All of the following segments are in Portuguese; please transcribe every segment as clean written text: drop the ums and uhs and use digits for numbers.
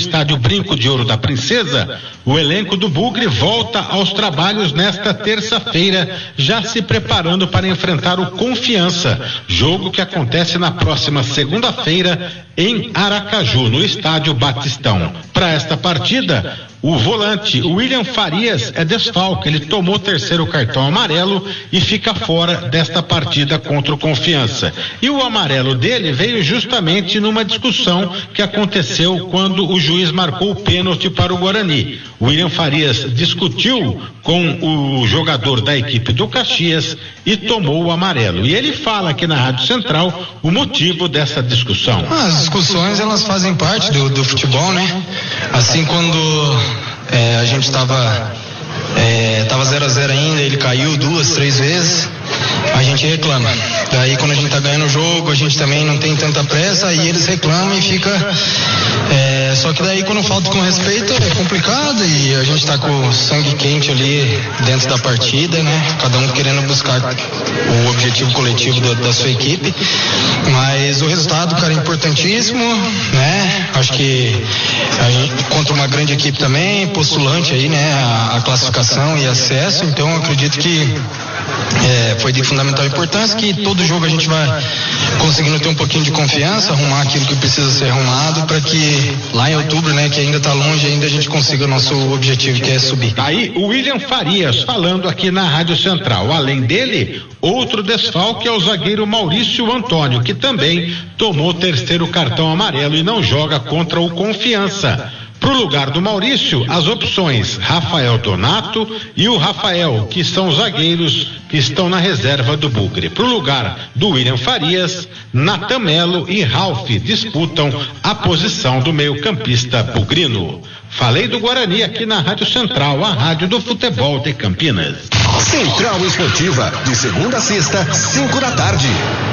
estádio Brinco de Ouro da Princesa, o elenco do Bugre volta aos trabalhos nesta terça-feira, já se preparando para enfrentar o Confiança, jogo que acontece na próxima segunda-feira em Aracaju, no estádio Batistão. Para esta partida, o volante William Farias é desfalque, ele tomou o terceiro cartão amarelo e fica fora desta partida contra o Confiança. E o amarelo dele veio justamente numa discussão que aconteceu quando o juiz marcou o pênalti para o Guarani. O William Farias discutiu com o jogador da equipe do Caxias e tomou o amarelo. E ele fala aqui na Rádio Central o motivo dessa discussão. As discussões, elas fazem parte do futebol, né? Assim, quando a gente estava 0-0 ainda, ele caiu 2, 3 vezes, a gente reclama. Daí quando a gente tá ganhando o jogo, a gente também não tem tanta pressa, aí eles reclamam e fica... só que daí quando falta com respeito é complicado e a gente tá com o sangue quente ali dentro da partida, né? Cada um querendo buscar o objetivo coletivo da sua equipe. Mas o resultado, cara, é importantíssimo, né? Acho que a gente, contra uma grande equipe também, postulante aí, né? A classificação e acesso, então eu acredito que foi de fundamental importância, que todo jogo a gente vai conseguindo ter um pouquinho de confiança, arrumar aquilo que precisa ser arrumado para que lá em outubro, né, que ainda está longe, ainda a gente consiga o nosso objetivo, que é subir. Aí o William Farias falando aqui na Rádio Central. Além dele, outro desfalque é o zagueiro Maurício Antônio, que também tomou o terceiro cartão amarelo e não joga contra o Confiança. Para o lugar do Maurício, as opções Rafael Donato e o Rafael, que são zagueiros que estão na reserva do Bugre. Para o lugar do William Farias, Natan Melo e Ralf disputam a posição do meio-campista bugrino. Falei do Guarani aqui na Rádio Central, a rádio do futebol de Campinas. Central Esportiva, de segunda a sexta, 5 da tarde.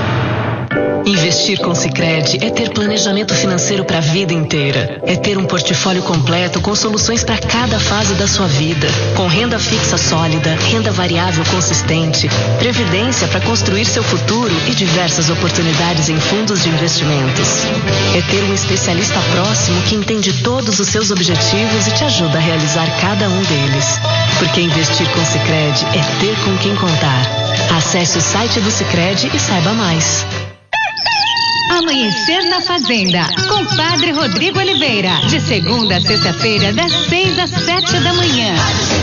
Investir com Sicredi é ter planejamento financeiro para a vida inteira. É ter um portfólio completo com soluções para cada fase da sua vida. Com renda fixa sólida, renda variável consistente, previdência para construir seu futuro e diversas oportunidades em fundos de investimentos. É ter um especialista próximo que entende todos os seus objetivos e te ajuda a realizar cada um deles. Porque investir com Sicredi é ter com quem contar. Acesse o site do Sicredi e saiba mais. Amanhecer na Fazenda, com Padre Rodrigo Oliveira, de segunda a sexta-feira, das 6 às 7 da manhã.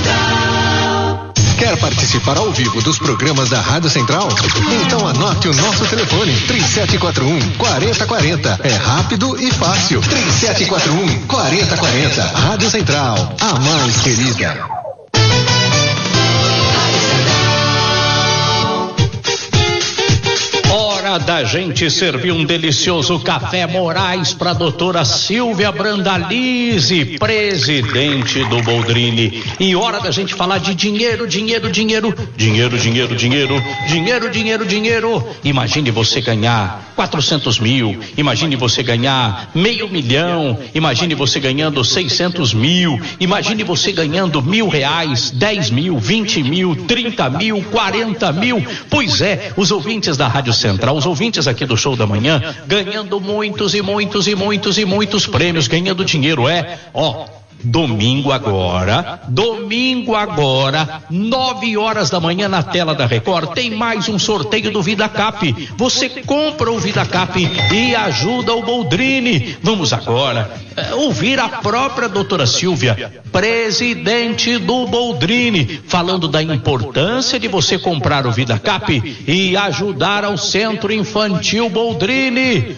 Quer participar ao vivo dos programas da Rádio Central? Então anote o nosso telefone, 3741-4040. É rápido e fácil. 3741-4040. Rádio Central, a mais querida. Da gente servir um delicioso café Moraes para a doutora Silvia Brandalize, presidente do Boldrini. E hora da gente falar de dinheiro. Imagine você ganhar 400 mil, imagine você ganhar $500 mil, imagine você ganhando 600 mil, imagine você ganhando R$1.000, 10 mil, 20 mil, 30 mil, 40 mil. Pois é, os ouvintes da Rádio Central, os ouvintes aqui do Show da Manhã, ganhando muitos prêmios, ganhando dinheiro, Domingo agora, 9 horas da manhã na tela da Record, tem mais um sorteio do VidaCap. Você compra o VidaCap e ajuda o Boldrini. Vamos agora ouvir a própria doutora Silvia, presidente do Boldrini, falando da importância de você comprar o VidaCap e ajudar ao Centro Infantil Boldrini.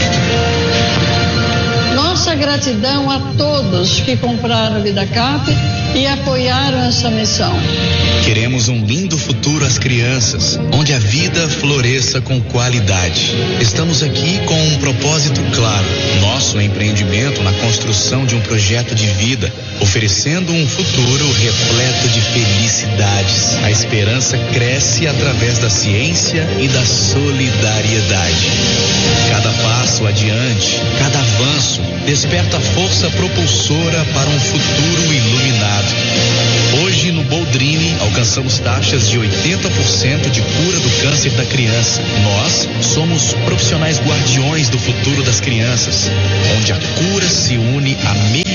Nossa gratidão a todos que compraram o VidaCap e apoiaram essa missão. Queremos um lindo futuro às crianças, onde a vida floresça com qualidade. Estamos aqui com um propósito claro. Nosso empreendimento na construção de um projeto de vida, oferecendo um futuro repleto de felicidades. A esperança cresce através da ciência e da solidariedade. Cada passo adiante, cada avanço, desperta a força propulsora para um futuro iluminado. Hoje no Boldrini alcançamos taxas de 80% de cura do câncer da criança. Nós somos profissionais guardiões do futuro das crianças, onde a cura se une à melhoria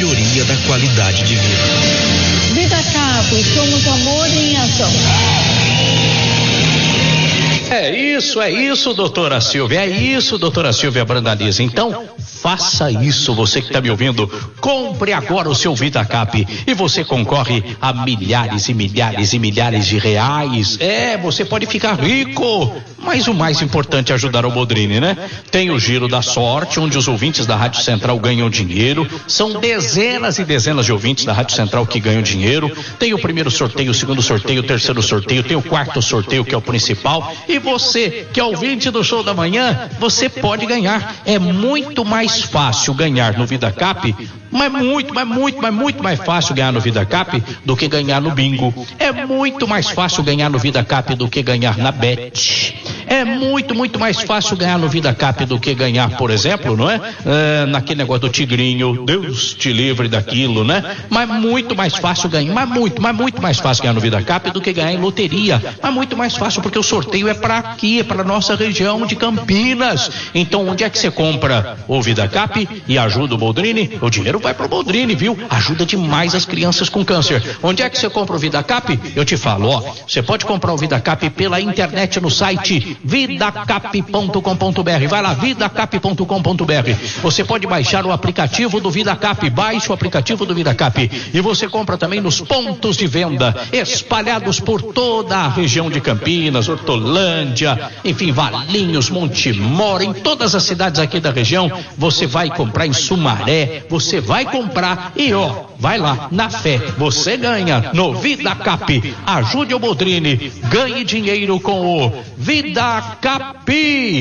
É isso, doutora Silvia Brandalize. Então, faça isso, você que está me ouvindo. Compre agora o seu VidaCap e você concorre a milhares e milhares e milhares de reais. Você pode ficar rico. Mas o mais importante é ajudar o Boldrini, né? Tem o Giro da Sorte, onde os ouvintes da Rádio Central ganham dinheiro. São dezenas e dezenas de ouvintes da Rádio Central que ganham dinheiro. Tem o primeiro sorteio, o segundo sorteio, o terceiro sorteio, tem o quarto sorteio, que é o principal. E você, que é ouvinte do Show da Manhã, você pode ganhar. É muito mais fácil ganhar no VidaCap, mas muito mais fácil ganhar no VidaCap do que ganhar no bingo. É muito mais fácil ganhar no VidaCap do que ganhar na Bet. É muito mais fácil ganhar no VidaCap do que ganhar, por exemplo, não é? Naquele negócio do tigrinho, Deus te livre daquilo, né? Mas muito mais fácil ganhar, mas muito mais fácil ganhar no VidaCap do que ganhar em loteria. Mas muito mais fácil porque o sorteio é para aqui, é para nossa região de Campinas. Então, onde é que você compra o VidaCap e ajuda o Boldrini? O dinheiro vai pro Boldrini, viu? Ajuda demais as crianças com câncer. Onde é que você compra o VidaCap? Eu te falo, você pode comprar o VidaCap pela internet no site vidacap.com.br. Vai lá, vidacap.com.br. Você pode baixar o aplicativo do VidaCap. Baixe o aplicativo do VidaCap. E você compra também nos pontos de venda espalhados por toda a região de Campinas, Hortolândia, enfim, Valinhos, Montemor, em todas as cidades aqui da região. Você vai comprar em Sumaré, você vai comprar e vai lá, na fé, você ganha no VidaCap. Ajude o Boldrini, ganhe dinheiro com o VidaCap.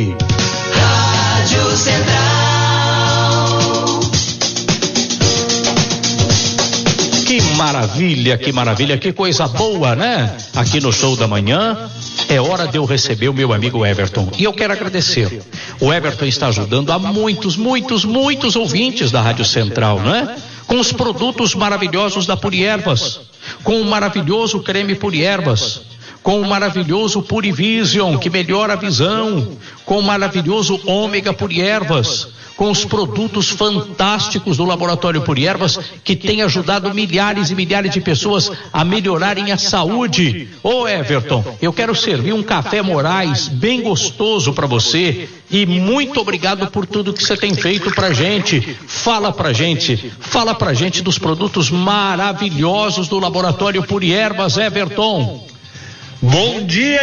Rádio Central. Que maravilha, que coisa boa, né? Aqui no Show da Manhã. É hora de eu receber o meu amigo Everton. E eu quero agradecer. O Everton está ajudando a muitos ouvintes da Rádio Central, né? Com os produtos maravilhosos da Puriervas, com o maravilhoso creme Puriervas, com o maravilhoso Purivision, que melhora a visão, com o maravilhoso Ômega Puriervas, com os produtos fantásticos do Laboratório Puriervas, que tem ajudado milhares e milhares de pessoas a melhorarem a saúde. Everton, eu quero servir um café Moraes bem gostoso para você e muito obrigado por tudo que você tem feito pra gente. Fala pra gente dos produtos maravilhosos do Laboratório Puriervas, Everton. Bom dia,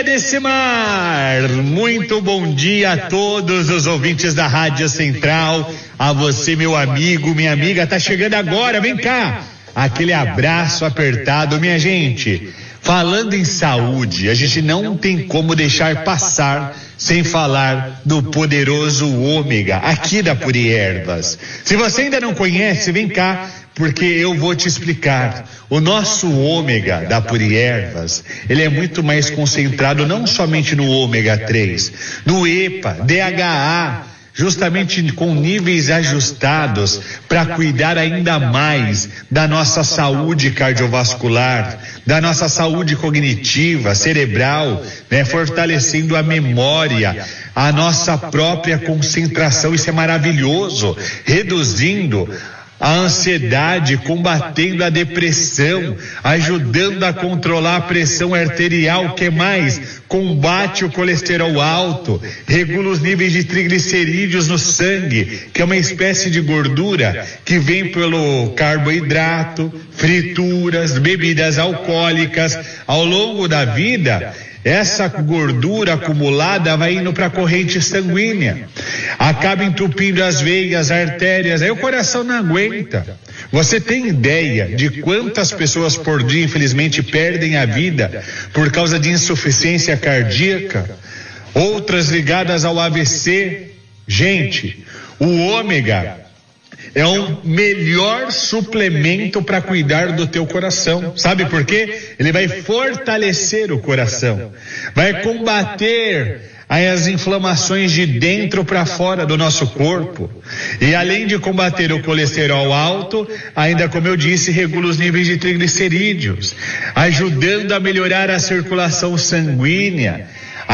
Decimar! Muito bom dia a todos os ouvintes da Rádio Central, a você, meu amigo, minha amiga, tá chegando agora, vem cá! Aquele abraço apertado, minha gente. Falando em saúde, a gente não tem como deixar passar sem falar do poderoso Ômega, aqui da Puriervas. Se você ainda não conhece, vem cá, porque eu vou te explicar. O nosso Ômega da Puriervas, ele é muito mais concentrado não somente no ômega 3, no EPA, DHA, justamente com níveis ajustados para cuidar ainda mais da nossa saúde cardiovascular, da nossa saúde cognitiva, cerebral, né, fortalecendo a memória, a nossa própria concentração. Isso é maravilhoso, reduzindo a ansiedade, combatendo a depressão, ajudando a controlar a pressão arterial, que mais? Combate o colesterol alto, regula os níveis de triglicerídeos no sangue, que é uma espécie de gordura que vem pelo carboidrato, frituras, bebidas alcoólicas. Ao longo da vida, essa gordura acumulada vai indo para a corrente sanguínea, acaba entupindo as veias, artérias, aí o coração não aguenta. Você tem ideia de quantas pessoas por dia, infelizmente, perdem a vida por causa de insuficiência cardíaca? Outras ligadas ao AVC. Gente, o ômega é o melhor suplemento para cuidar do teu coração. Sabe por quê? Ele vai fortalecer o coração, vai combater as inflamações de dentro para fora do nosso corpo. E além de combater o colesterol alto, ainda, como eu disse, regula os níveis de triglicerídeos, ajudando a melhorar a circulação sanguínea,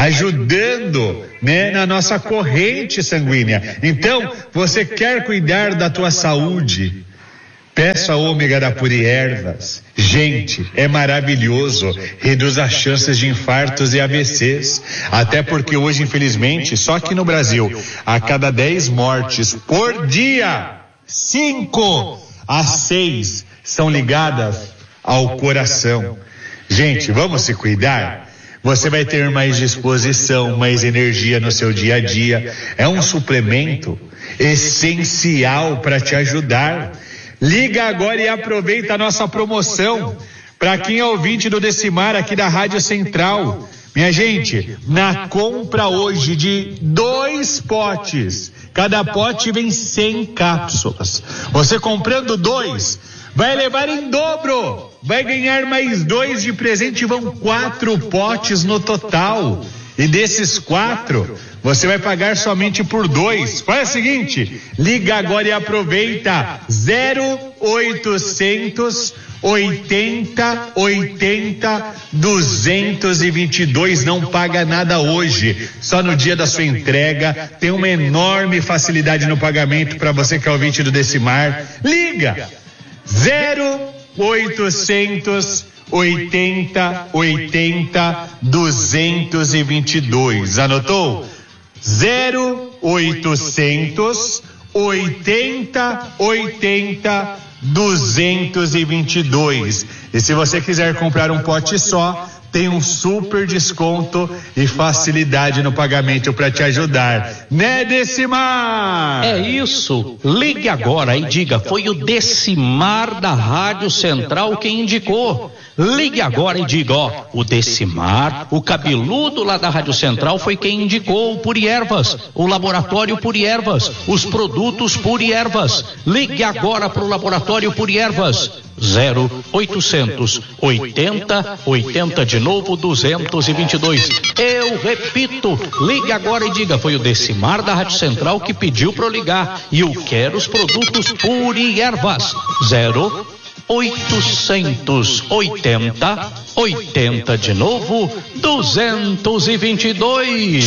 ajudando, né, na nossa corrente sanguínea. Então, você quer cuidar da tua saúde? Peça ômega da Puri Ervas. Gente, é maravilhoso. Reduz as chances de infartos e AVCs. Até porque hoje, infelizmente, só aqui no Brasil, a cada 10 mortes por dia, 5 a 6 são ligadas ao coração. Gente, vamos se cuidar? Você vai ter mais disposição, mais energia no seu dia a dia. É um suplemento essencial para te ajudar. Liga agora e aproveita a nossa promoção. Para quem é ouvinte do Decimar aqui da Rádio Central. Minha gente, na compra hoje de 2 potes, cada pote vem 100 cápsulas. Você comprando 2, vai levar em dobro. Vai ganhar mais 2 de presente, vão 4 potes no total. E desses 4, você vai pagar somente por 2. Faz o seguinte, liga agora e aproveita. 0800 80 80 222. Não paga nada hoje, só no dia da sua entrega. Tem uma enorme facilidade no pagamento para você que é ouvinte do Decimar. Liga 0800 80 80 222. Anotou? 0800 80 80 222. E se você quiser comprar um pote só, tem um super desconto e facilidade no pagamento para te ajudar. Né, Decimar? É isso. Ligue agora e diga, foi o Decimar da Rádio Central quem indicou. Ligue agora e diga, ó, o Decimar, o cabeludo lá da Rádio Central foi quem indicou o Puri Ervas, o laboratório Puri Ervas, os produtos Puri Ervas. Ligue agora pro laboratório Puri Ervas. 0800 80 80 de novo 222. Eu repito, ligue agora e diga, foi o Decimar da Rádio Central que pediu para eu ligar e eu quero os produtos Puri Ervas. 0800 80 80 de novo 222.